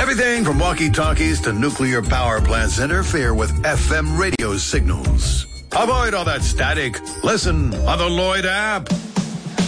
Everything from walkie-talkies to nuclear power plants interfere with FM radio signals. Avoid all that static. Listen on the Lloyd app.